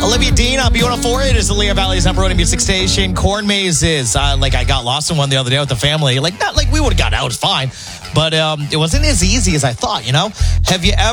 Olivia Dean on B104. It is the Lehigh Valley's number one music station. Corn mazes. I got lost in one the other day with the family. Not like we would have got out. It's fine. But it wasn't as easy as I thought, Have you ever